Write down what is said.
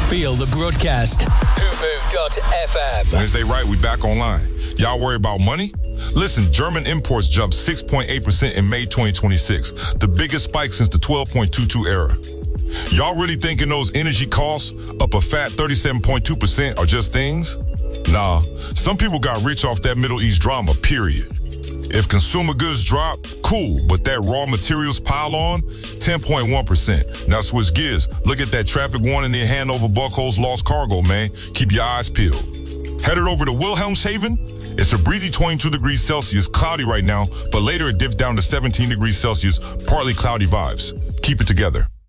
Feel the broadcast. WhoMove.fm. Wednesday right, we back online. Y'all worry about money? Listen, German imports jumped 6.8% in May 2026, the biggest spike since the 12.22 era. Y'all really thinking those energy costs up a fat 37.2% are just things? Nah, some people got rich off that Middle East drama, period. If consumer goods drop, cool, but that raw materials pile on, 10.1%. Now switch gears. Look at that traffic warning near Hanover Buckholz lost cargo, man. Keep your eyes peeled. Headed over to Wilhelmshaven? It's a breezy 22 degrees Celsius, cloudy right now, but later it dips down to 17 degrees Celsius, partly cloudy vibes. Keep it together.